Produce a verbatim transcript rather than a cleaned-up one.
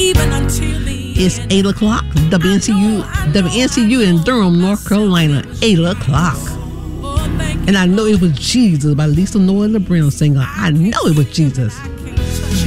even until the It's eight o'clock. W N C U, W N C U in Durham, North Carolina. eight o'clock. And I know it was Jesus by Lisa Noel and the Brown singer. I know it was Jesus.